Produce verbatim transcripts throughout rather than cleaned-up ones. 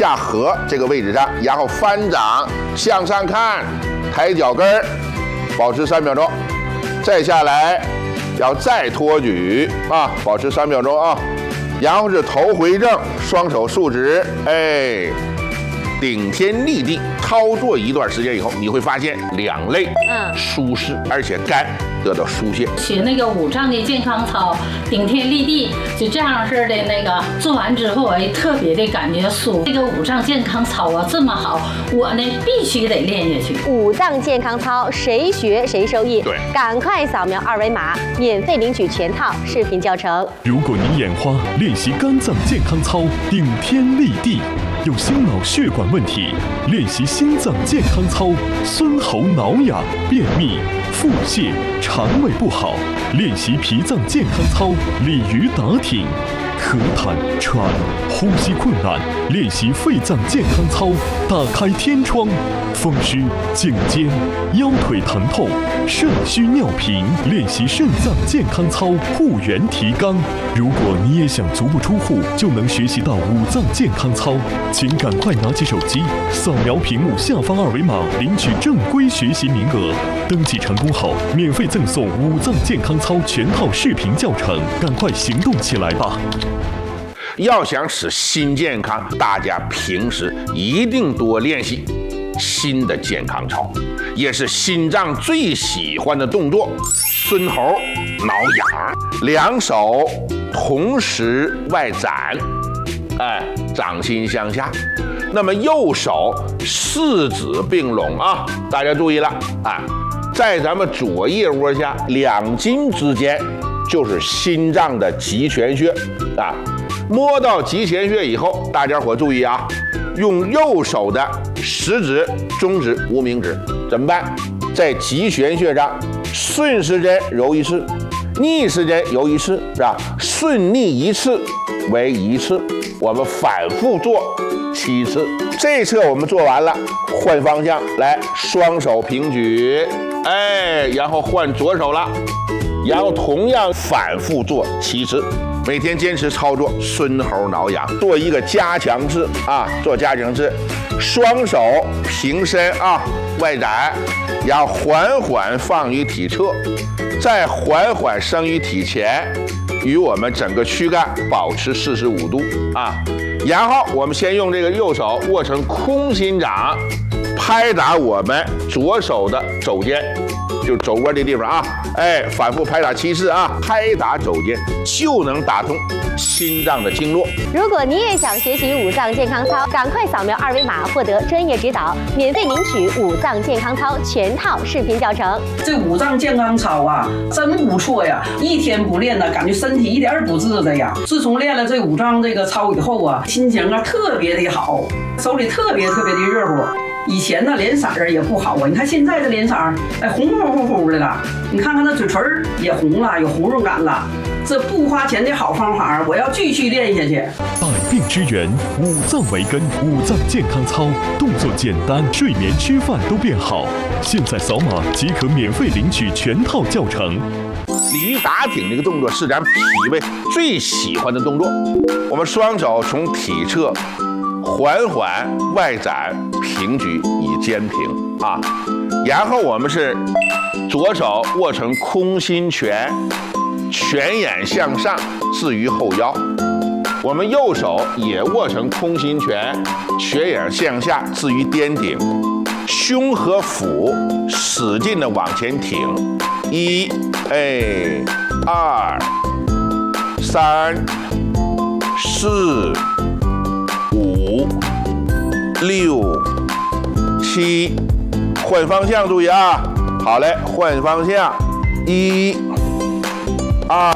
下颌这个位置上，然后翻掌向上看，抬脚跟儿，保持三秒钟，再下来，要再托举啊，保持三秒钟啊，然后是头回正，双手竖直，哎，顶天立地。操作一段时间以后，你会发现两肋嗯舒适，而且肝得到疏泄。 学那个五脏的健康操，顶天立地，就这样式的那个做完之后，哎，特别的感觉舒服。这个五脏健康操啊这么好，我呢必须得练下去。 五脏健康操谁学谁受益， 对， 赶快扫描二维码，免费领取全套视频教程。 如果您眼花，练习肝脏健康操，顶天立地。有心脑血管问题，练习心脏健康操；酸喉挠痒、便秘、腹泻、肠胃不好，练习脾脏健康操；鲤鱼打挺。咳痰、喘、呼吸困难，练习肺脏健康操；打开天窗，风湿、颈肩、腰腿疼痛、肾虚尿频，练习肾脏健康操，护元提肛。如果你也想足不出户就能学习到五脏健康操，请赶快拿起手机，扫描屏幕下方二维码，领取正规学习名额。登记成功后，免费赠送五脏健康操全套视频教程，赶快行动起来吧！ 要想使心健康，大家平时一定多练习心的健康操，也是心脏最喜欢的动作。孙猴挠痒，两手同时外展，哎，掌心向下。那么右手四指并拢啊，大家注意了啊，在咱们左腋窝下两筋之间就是心脏的极泉穴啊。摸到极泉穴以后，大家伙注意啊，用右手的食指、中指、无名指怎么办？在极泉穴上顺时针揉一次，逆时针揉一次，是吧？顺逆一次为一次，我们反复做七次。这侧我们做完了，换方向来，双手平举，哎，然后换左手了，然后同样反复做七次。每天坚持操作孙猴挠痒，做一个加强式啊，做加强式，双手平伸啊，外展，然后缓缓放于体侧，再缓缓升于体前，与我们整个躯干保持四十五度啊。然后我们先用这个右手握成空心掌，拍打我们左手的肘尖。就肘窝这地方啊，哎，反复拍打七次啊，拍打肘尖就能打通心脏的经络。 如果你也想学习五脏健康操，赶快扫描二维码获得专业指导，免费领取五脏健康操全套视频教程。 这五脏健康操啊，真不错呀！一天不练呢，感觉身体一点不治的呀。自从练了这五脏这个操以后啊，心情啊特别的好，手里特别特别的热乎。以前呢脸色儿也不好啊，你看现在这脸色儿，哎，红乎乎乎的了。你看看那嘴唇儿也红了，有红润感了。这不花钱的好方法，我要继续练下去。 百病之源，五脏为根，五脏健康操，动作简单，睡眠、吃饭都变好。现在扫码即可免费领取全套教程。 鲤鱼打挺这个动作是咱脾胃最喜欢的动作。我们双手从体侧缓缓外展平举以肩平啊，然后我们是左手握成空心拳，拳眼向上置于后腰，我们右手也握成空心拳，拳眼向下置于颠顶，胸和腹使劲的往前挺，一，哎，二，三，四。五六七，换方向，注意啊！好嘞，换方向，一、二、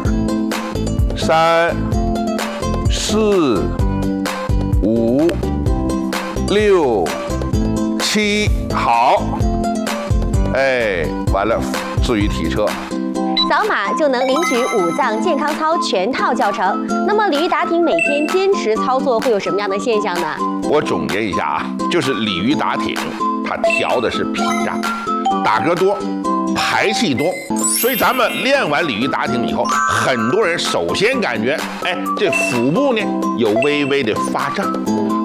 三、四、五、六、七，好，哎，完了，置于体侧。 扫码就能领取五脏健康操全套教程。那么鲤鱼打挺每天坚持操作会有什么样的现象呢？ 我总结一下啊，就是鲤鱼打挺，它调的是脾脏，打嗝多，排气多，所以咱们练完鲤鱼打挺以后，很多人首先感觉，哎，这腹部呢有微微的发胀。